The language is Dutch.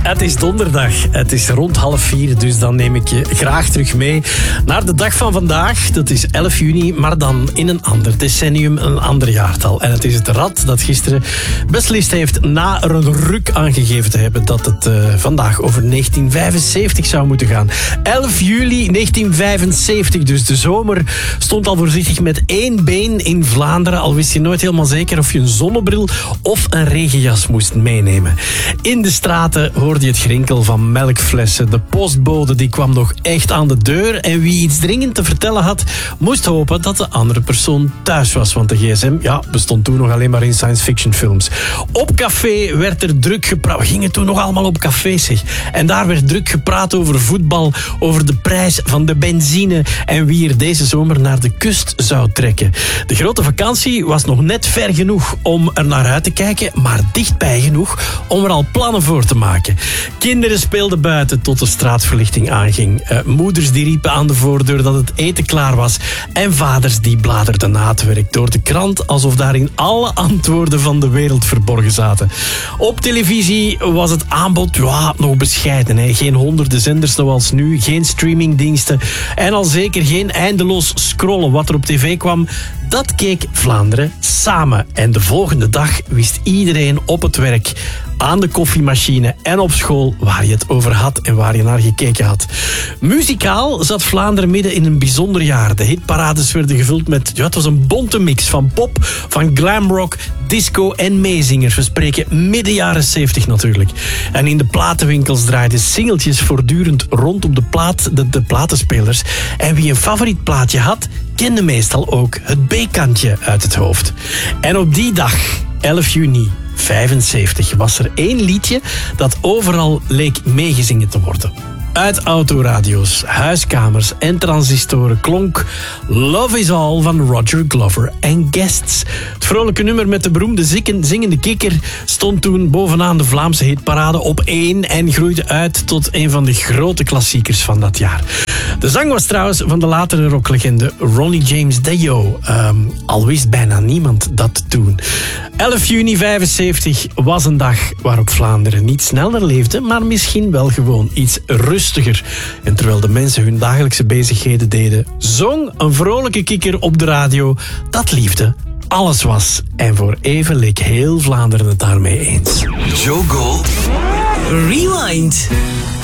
Het is donderdag, het is rond 3:30, dus dan neem ik je graag terug mee naar de dag van vandaag. Dat is 11 juni, maar dan in een ander decennium, een ander jaartal. En het is het Rad dat gisteren beslist heeft, na er een ruk aangegeven te hebben, dat het vandaag over 1975 zou moeten gaan. 11 juli 1975, dus de zomer stond al voorzichtig met één been in Vlaanderen. Al wist je nooit helemaal zeker of je een zonnebril of een regenjas moest meenemen. In de straten hoorde je het gerinkel van melkflessen. De postbode die kwam nog echt aan de deur. En wie iets dringend te vertellen had, moest hopen dat de andere persoon thuis was. Want de gsm bestond toen nog alleen maar in science fiction films. Op café werd er druk gepraat. We gingen toen nog allemaal op café, zeg. En daar werd druk gepraat over voetbal, over de prijs van de benzine en wie er deze zomer naar de kust zou trekken. De grote vakantie was nog net ver genoeg om er naar uit te kijken, maar dichtbij genoeg om er al plannen voor te maken. Kinderen speelden buiten tot de straatverlichting aanging. Moeders die riepen aan de voordeur dat het eten klaar was. En vaders die bladerden na het werk door de krant alsof daarin alle antwoorden van de wereld verborgen zaten. Op televisie was het aanbod nog bescheiden. Hè. Geen honderden zenders zoals nu, geen streamingdiensten en al zeker geen eindeloos scrollen. Wat er op tv kwam, dat keek Vlaanderen samen. En de volgende dag wist iedereen op het werk, aan de koffiemachine en op school waar je het over had en waar je naar gekeken had. Muzikaal zat Vlaanderen midden in een bijzonder jaar. De hitparades werden gevuld met, het was een bonte mix van pop, van glamrock, disco en meezingers. We spreken midden jaren 70 natuurlijk. En in de platenwinkels draaiden singeltjes voortdurend rond op de platenspelers. En wie een favoriet plaatje had, kende meestal ook het B-kantje uit het hoofd. En op die dag, 11 juni 75, was er één liedje dat overal leek meegezingen te worden. Uit autoradio's, huiskamers en transistoren klonk Love is All van Roger Glover en Guests. Het vrolijke nummer met de beroemde zingende kikker stond toen bovenaan de Vlaamse hitparade op 1 en groeide uit tot een van de grote klassiekers van dat jaar. De zang was trouwens van de latere rocklegende Ronnie James Dio. Al wist bijna niemand dat toen. 11 juni 75 was een dag waarop Vlaanderen niet sneller leefde, maar misschien wel gewoon iets rustiger. En terwijl de mensen hun dagelijkse bezigheden deden, zong een vrolijke kikker op de radio dat liefde alles was. En voor even leek heel Vlaanderen het daarmee eens. Joe Gold. Rewind.